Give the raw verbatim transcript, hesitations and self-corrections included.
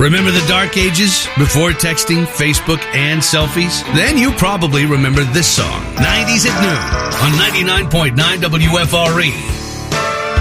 Remember the dark ages before texting, Facebook, and selfies? Then you probably remember this song, nineties at Noon, on ninety-nine point nine W F R E.